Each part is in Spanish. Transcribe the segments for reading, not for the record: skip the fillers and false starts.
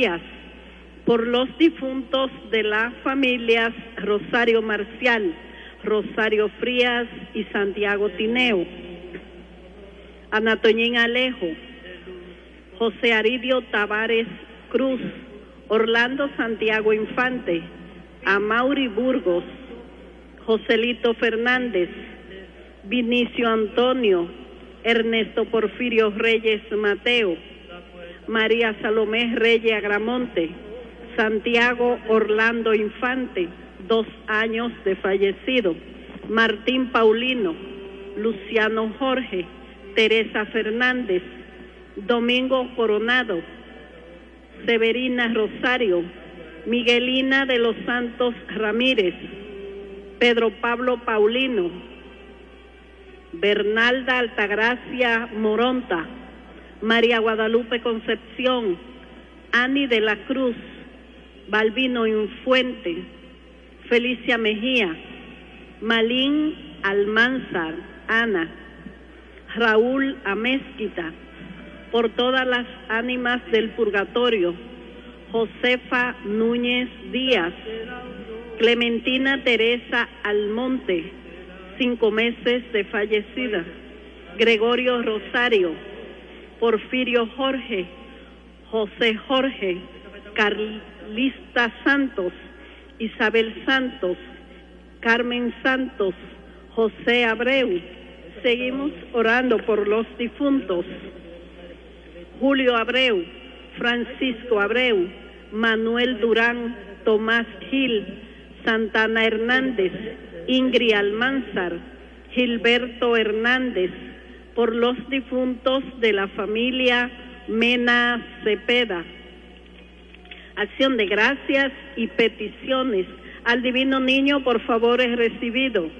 Frías, por los difuntos de las familias Rosario Marcial, Rosario Frías y Santiago Tineo, Ana Toñín Alejo, José Aridio Tavares Cruz, Orlando Santiago Infante, Amaury Burgos, Joselito Fernández, Vinicio Antonio, Ernesto Porfirio Reyes Mateo, María Salomé Reyes Agramonte, Santiago Orlando Infante, 2 años de fallecido, Martín Paulino, Luciano Jorge, Teresa Fernández, Domingo Coronado, Severina Rosario, Miguelina de los Santos Ramírez, Pedro Pablo Paulino, Bernalda Altagracia Moronta, María Guadalupe Concepción, Ani de la Cruz, Balbino Infuente, Felicia Mejía, Malín Almanzar, Ana, Raúl Amezquita, por todas las ánimas del purgatorio, Josefa Núñez Díaz, Clementina Teresa Almonte, 5 meses de fallecida, Gregorio Rosario, Porfirio Jorge, José Jorge, Carlista Santos, Isabel Santos, Carmen Santos, José Abreu. Seguimos orando por los difuntos. Julio Abreu, Francisco Abreu, Manuel Durán, Tomás Gil, Santana Hernández, Ingrid Almanzar, Gilberto Hernández, por los difuntos de la familia Mena Cepeda. Acción de gracias y peticiones al Divino Niño por favores recibidos.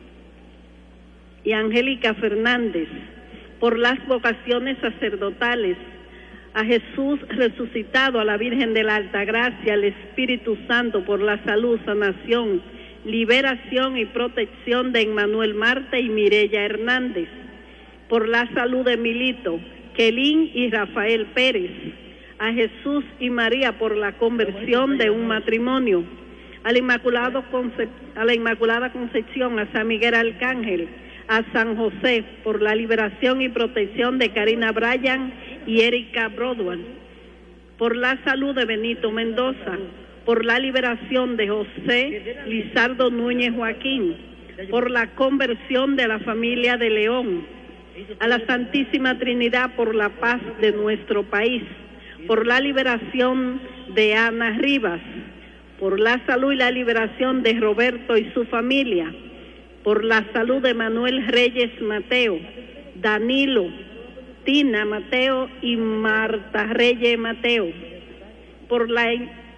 Y Angélica Fernández, por las vocaciones sacerdotales, a Jesús resucitado, a la Virgen de la Altagracia, al Espíritu Santo, por la salud, sanación, liberación y protección de Emmanuel Marte y Mireya Hernández, por la salud de Milito, Kelín y Rafael Pérez, a Jesús y María por la conversión de un matrimonio, a la Inmaculada Concepción, a San Miguel Arcángel, a San José por la liberación y protección de Karina Bryan y Erika Broadwell, por la salud de Benito Mendoza, por la liberación de José Lizardo Núñez Joaquín, por la conversión de la familia de León, a la Santísima Trinidad por la paz de nuestro país, por la liberación de Ana Rivas, por la salud y la liberación de Roberto y su familia, por la salud de Manuel Reyes Mateo, Danilo, Tina Mateo y Marta Reyes Mateo, por la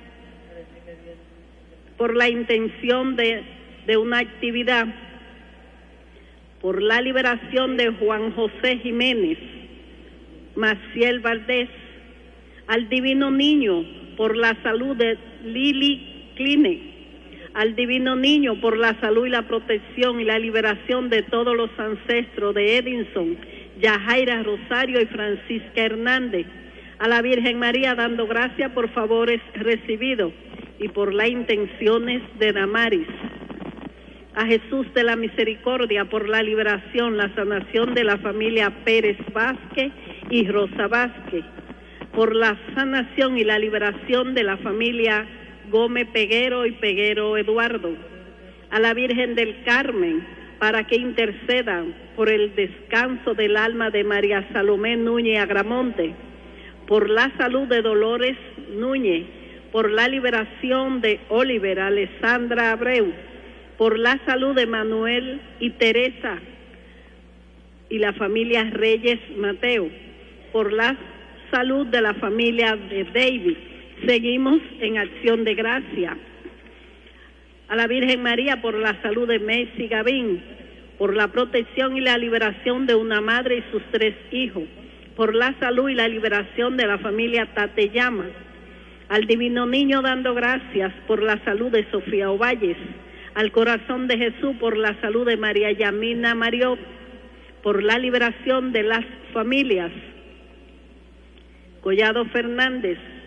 intención de una actividad, por la liberación de Juan José Jiménez, Maciel Valdés, al Divino Niño por la salud de Lili Kline, al Divino Niño por la salud y la protección y la liberación de todos los ancestros de Edinson, Yajaira Rosario y Francisca Hernández, a la Virgen María dando gracias por favores recibidos y por las intenciones de Damaris, a Jesús de la Misericordia por la liberación, la sanación de la familia Pérez Vázquez y Rosa Vázquez, por la sanación y la liberación de la familia Gómez Peguero y Peguero Eduardo, a la Virgen del Carmen para que intercedan por el descanso del alma de María Salomé Núñez Agramonte, por la salud de Dolores Núñez, por la liberación de Oliver Alessandra Abreu, por la salud de Manuel y Teresa y la familia Reyes Mateo, por la salud de la familia de David. Seguimos en acción de gracia. A la Virgen María por la salud de Messi Gavín, por la protección y la liberación de una madre y sus 3 hijos, por la salud y la liberación de la familia Tateyama. Al Divino Niño dando gracias por la salud de Sofía Ovalles, al Corazón de Jesús por la salud de María Yamina Mariot, por la liberación de las familias Collado Fernández,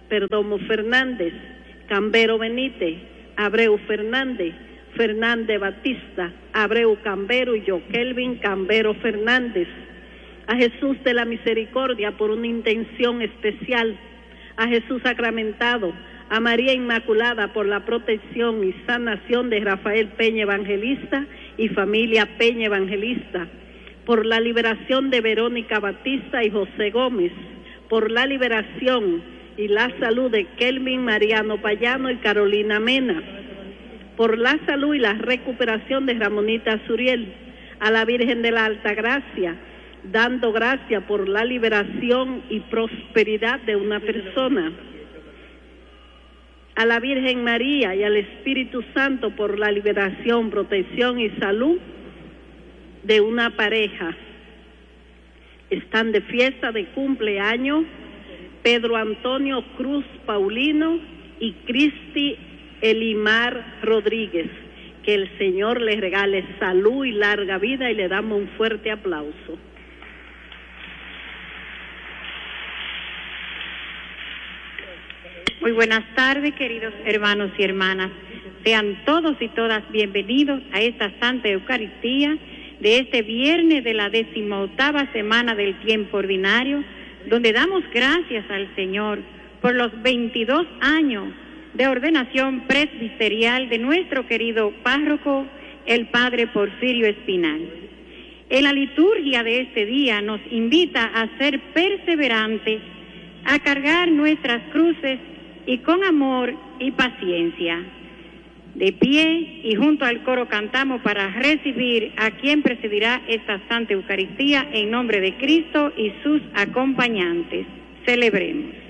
Perdomo Fernández, Cambero Benítez, Abreu Fernández, Fernández Batista, Abreu Cambero y yo, Kelvin Cambero Fernández. A Jesús de la Misericordia por una intención especial, a Jesús sacramentado, a María Inmaculada por la protección y sanación de Rafael Peña Evangelista y familia Peña Evangelista, por la liberación de Verónica Batista y José Gómez, por la liberación y la salud de Kelvin Mariano Payano y Carolina Mena, por la salud y la recuperación de Ramonita Suriel, a la Virgen de la Alta Gracia, dando gracia por la liberación y prosperidad de una persona, a la Virgen María y al Espíritu Santo por la liberación, protección y salud de una pareja. Están de fiesta de cumpleaños Pedro Antonio Cruz Paulino y Cristi Elimar Rodríguez. Que el Señor les regale salud y larga vida y le damos un fuerte aplauso. Muy buenas tardes, queridos hermanos y hermanas. Sean todos y todas bienvenidos a esta Santa Eucaristía de este viernes de la 18ª semana del tiempo ordinario, donde damos gracias al Señor por los 22 años de ordenación presbiterial de nuestro querido párroco, el Padre Porfirio Espinal. En la liturgia de este día nos invita a ser perseverantes, a cargar nuestras cruces y con amor y paciencia. De pie y junto al coro cantamos para recibir a quien presidirá esta Santa Eucaristía en nombre de Cristo y sus acompañantes. Celebremos.